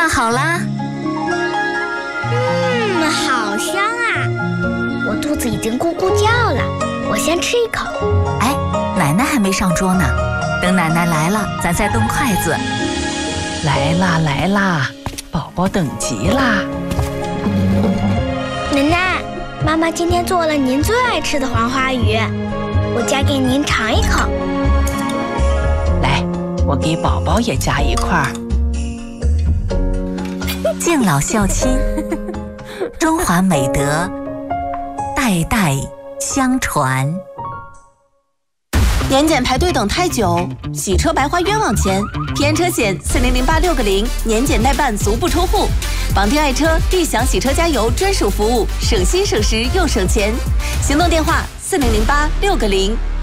饭好啦。 好香啊！我肚子已经咕咕叫了，我先吃一口。 哎，奶奶还没上桌呢，等奶奶来了，咱再动筷子。 来啦来啦，宝宝等急啦。 奶奶，妈妈今天做了您最爱吃的黄花鱼，我夹给您尝一口。 来，我给宝宝也夹一块。 敬老孝亲，中华美德代代相传。 年检排队等太久，洗车白花冤枉钱，平安车险400860，年检代办足不出户，绑定爱车立享洗车加油专属服务，省心省时又省钱。行动电话400860。